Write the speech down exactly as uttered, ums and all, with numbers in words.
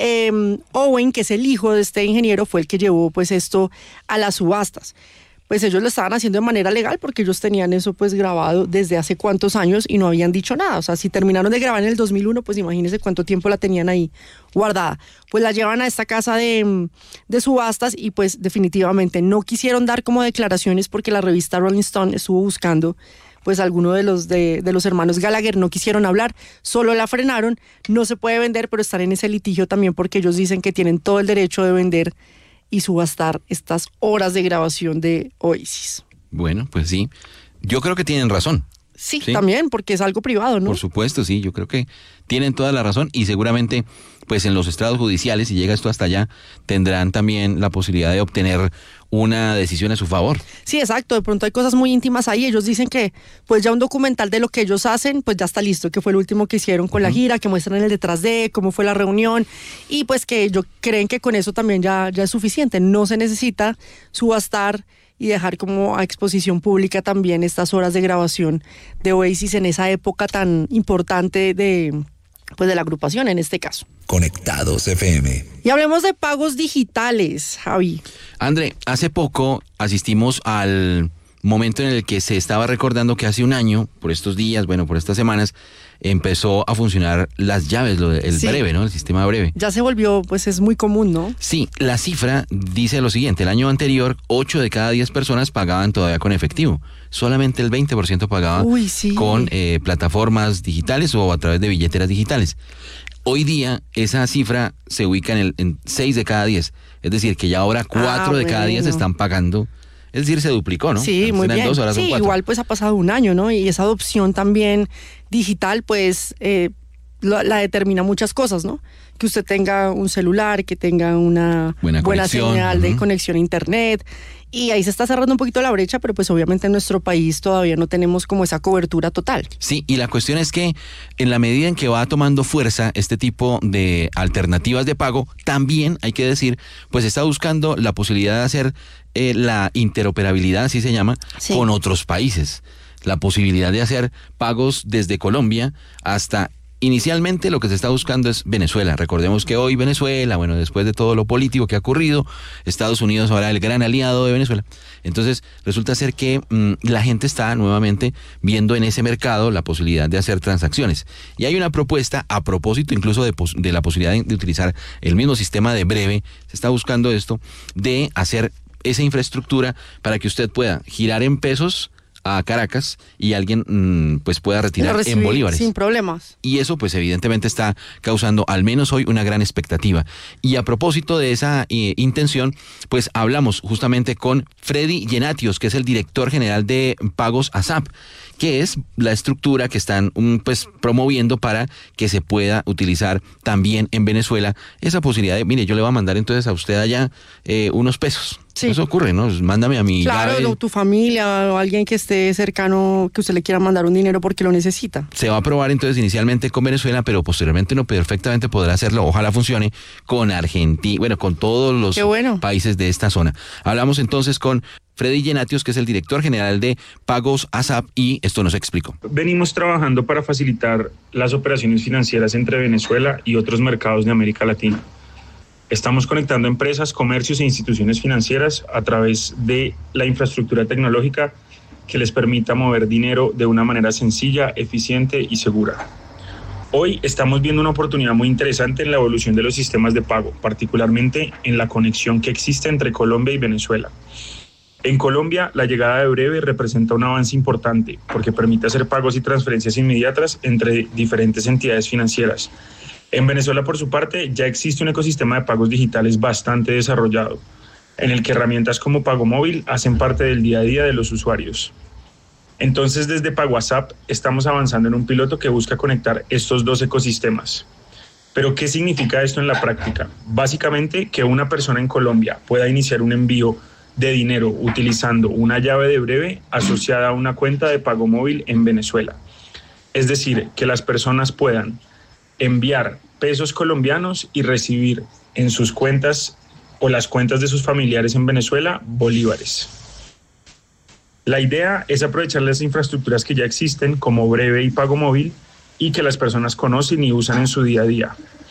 eh, Owen, que es el hijo de este ingeniero, fue el que llevó pues esto a las subastas. Pues ellos lo estaban haciendo de manera legal porque ellos tenían eso pues grabado desde hace cuántos años y no habían dicho nada. O sea, si terminaron de grabar en el dos mil uno, pues imagínense cuánto tiempo la tenían ahí guardada. Pues la llevan a esta casa de, de subastas y pues definitivamente no quisieron dar como declaraciones porque la revista Rolling Stone estuvo buscando pues alguno de los, de, de los hermanos Gallagher, no quisieron hablar, solo la frenaron. No se puede vender, pero están en ese litigio también porque ellos dicen que tienen todo el derecho de vender y subastar estas horas de grabación de Oasis. Bueno, pues sí. Yo creo que tienen razón. Sí, sí, también, porque es algo privado, ¿no? Por supuesto, sí. Yo creo que tienen toda la razón y seguramente, pues en los estrados judiciales, si llega esto hasta allá, tendrán también la posibilidad de obtener una decisión a su favor. Sí, exacto. De pronto hay cosas muy íntimas ahí. Ellos dicen que pues ya un documental de lo que ellos hacen, pues ya está listo, que fue el último que hicieron con uh-huh. la gira, que muestran el detrás de, cómo fue la reunión, y pues que ellos creen que con eso también ya, ya es suficiente. No se necesita subastar y dejar como a exposición pública también estas horas de grabación de Oasis en esa época tan importante de, pues de la agrupación en este caso. Conectados F M. Y hablemos de pagos digitales, Javi. André, hace poco asistimos al momento en el que se estaba recordando que hace un año, por estos días, bueno, por estas semanas, empezó a funcionar las llaves, lo, el sí. breve, ¿no? El sistema breve. Ya se volvió, pues es muy común, ¿no? Sí, la cifra dice lo siguiente: el año anterior, ocho de cada diez personas pagaban todavía con efectivo. Solamente el veinte por ciento pagaba Uy, sí. con eh, plataformas digitales o a través de billeteras digitales. Hoy día esa cifra se ubica en, el, en seis de cada diez. Es decir, que ya ahora cuatro ah, de cada diez bueno. están pagando. Es decir, se duplicó, ¿no? Sí, muy bien. Dos, ahora son sí, cuatro. Igual pues ha pasado un año, ¿no? Y esa adopción también digital, pues eh, la, la determina muchas cosas, ¿no? Que usted tenga un celular, que tenga una buena, buena señal uh-huh. de conexión a internet. Y ahí se está cerrando un poquito la brecha, pero pues obviamente en nuestro país todavía no tenemos como esa cobertura total. Sí, y la cuestión es que en la medida en que va tomando fuerza este tipo de alternativas de pago, también hay que decir, pues está buscando la posibilidad de hacer eh, la interoperabilidad, así se llama, sí. con otros países. La posibilidad de hacer pagos desde Colombia hasta... Inicialmente lo que se está buscando es Venezuela. Recordemos que hoy Venezuela, bueno, después de todo lo político que ha ocurrido, Estados Unidos ahora el gran aliado de Venezuela. Entonces resulta ser que mmm, la gente está nuevamente viendo en ese mercado la posibilidad de hacer transacciones. Y hay una propuesta a propósito incluso de, pos- de la posibilidad de, de utilizar el mismo sistema de breve. Se está buscando esto de hacer esa infraestructura para que usted pueda girar en pesos a Caracas y alguien mmm, pues pueda retirar en bolívares. Sin problemas. Y eso pues evidentemente está causando al menos hoy una gran expectativa. Y a propósito de esa eh, intención, pues hablamos justamente con Freddy Llenatios, que es el director general de Pagos ASAP, que es la estructura que están um, pues promoviendo para que se pueda utilizar también en Venezuela esa posibilidad de, mire, yo le voy a mandar entonces a usted allá eh, unos pesos. Sí. Eso ocurre, ¿no? Mándame a mi Claro, llave. tu familia o alguien que esté cercano, que usted le quiera mandar un dinero porque lo necesita. Se va a probar entonces inicialmente con Venezuela, pero posteriormente no perfectamente podrá hacerlo, ojalá funcione, con Argentina, bueno, con todos los bueno. países de esta zona. Hablamos entonces con Freddy Llenatios, que es el director general de Pagos ASAP, y esto nos explicó. Venimos trabajando para facilitar las operaciones financieras entre Venezuela y otros mercados de América Latina. Estamos conectando empresas, comercios e instituciones financieras a través de la infraestructura tecnológica que les permita mover dinero de una manera sencilla, eficiente y segura. Hoy estamos viendo una oportunidad muy interesante en la evolución de los sistemas de pago, particularmente en la conexión que existe entre Colombia y Venezuela. En Colombia, la llegada de Breve representa un avance importante porque permite hacer pagos y transferencias inmediatas entre diferentes entidades financieras. En Venezuela, por su parte, ya existe un ecosistema de pagos digitales bastante desarrollado, en el que herramientas como Pago Móvil hacen parte del día a día de los usuarios. Entonces, desde Pago ASAP estamos avanzando en un piloto que busca conectar estos dos ecosistemas. Pero, ¿qué significa esto en la práctica? Básicamente, que una persona en Colombia pueda iniciar un envío de dinero utilizando una llave de Breve asociada a una cuenta de Pago Móvil en Venezuela. Es decir, que las personas puedan enviar pesos colombianos y recibir en sus cuentas o las cuentas de sus familiares en Venezuela bolívares. La idea es aprovechar las infraestructuras que ya existen como Breve y Pago Móvil y que las personas conocen y usan en su día a día.